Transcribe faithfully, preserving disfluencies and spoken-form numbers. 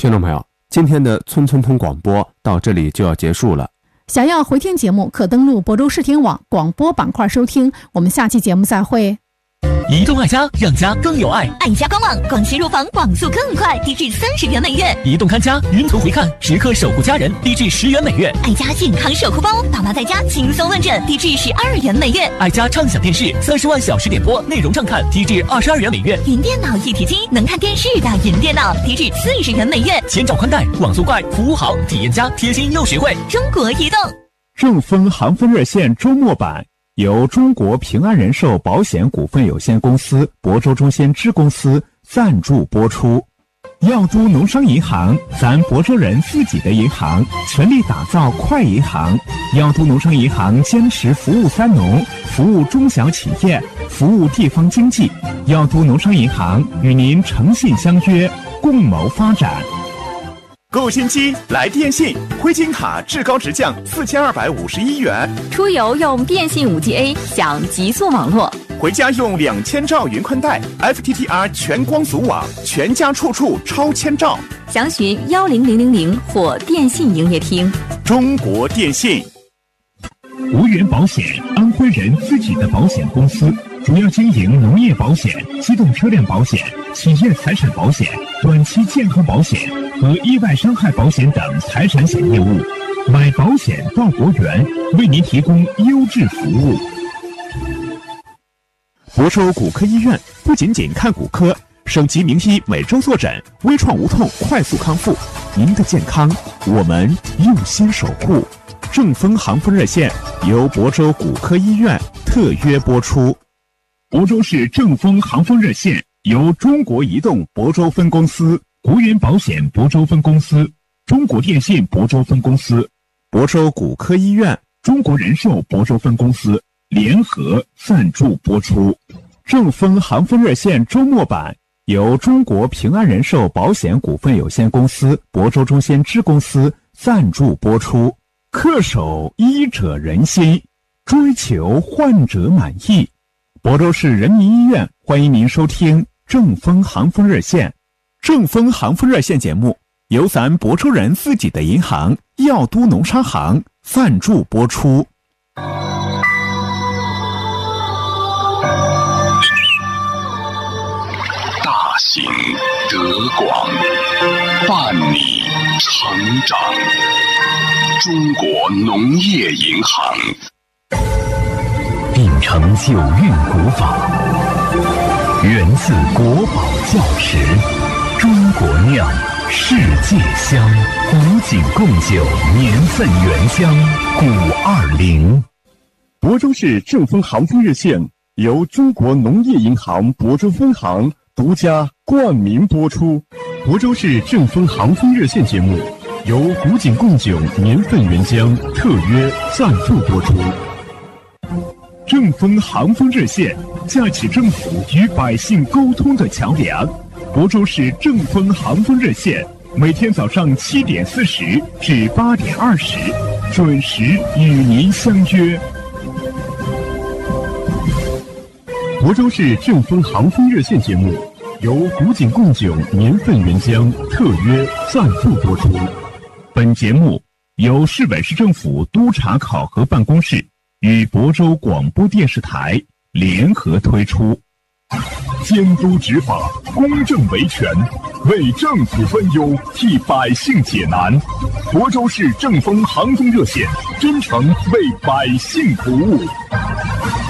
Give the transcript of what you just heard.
听众朋友，今天的村村通广播到这里就要结束了。 想要回听节目，可登录亳州视听网广播板块收听。我们下期节目再会。 移动爱家，让家更有爱。 爱家官网广西入房网速更快，低至三十元每月。 移动看家，云图回看，时刻守护家人，低至十元每月。 爱家健康守护包，爸妈在家轻松问诊，低至十二元每月。 爱家畅享电视，三十万小时点播，内容畅看，低至二十二元每月。 云电脑一体机，能看电视的云电脑，低至四十元每月。 千兆宽带，网速快，服务好，体验佳，贴心又实惠。 中国移动。 正风航风热线周末版由中国平安人寿保险股份有限公司亳州中心支公司赞助播出。耀都农商银行，咱亳州人自己的银行，全力打造快银行。耀都农商银行坚持服务三农，服务中小企业，服务地方经济。耀都农商银行与您诚信相约，共谋发展。 购新机来电信，灰金卡至高直降四千二百五十一元。 出游用电信 五 G A 享极速网络， 回家用两千兆云宽带 F T T R 全光阻网，全家处处超千兆。 详询幺零零零零或电信营业厅。 中国电信。 无源保险，安徽人自己的保险公司，主要经营农业保险、机动车辆保险、企业财产保险、短期健康保险和意外伤害保险等财产险业务。买保险到国源，为您提供优质服务。亳州骨科医院不仅仅看骨科，省级名医每周坐诊，微创无痛，快速康复。您的健康，我们用心守护。正风航风热线由亳州骨科医院特约播出。亳州市正风航风热线由中国移动亳州分公司、国源保险亳州分公司、中国电信亳州分公司、亳州骨科医院、中国人寿亳州分公司联合赞助播出。正风航风热线周末版由中国平安人寿保险股份有限公司亳州中心支公司赞助播出。恪守医者仁心，追求患者满意。亳州市人民医院欢迎您收听正风航风热线。正风航风热线节目由咱亳州人自己的银行耀都农商行赞助播出。 大行德广，伴你成长。中国农业银行秉承九韵古法，源自国宝窖池，中国酿，世界香，古井贡酒，年份原香，古二零。 亳州市正风航风热线由中国农业银行亳州分行独家冠名播出。亳州市正风航风热线节目由古井贡酒年份原浆特约赞助播出。正风航风热线架起政府与百姓沟通的桥梁。亳州市正风航风热线每天早上七点四十至八点二十准时与您相约。亳州市正风航风热线节目由古井贡酒年份原浆特约赞助播出。本节目由市委市政府督查考核办公室与亳州广播电视台联合推出。监督执法，公正维权，为政府分忧，替百姓解难。亳州市正风航风热线真诚为百姓服务。